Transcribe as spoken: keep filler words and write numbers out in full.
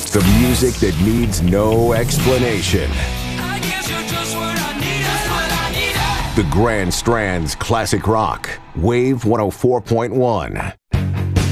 The music that needs no explanation. The Grand Strand's Classic Rock, Wave one oh four point one.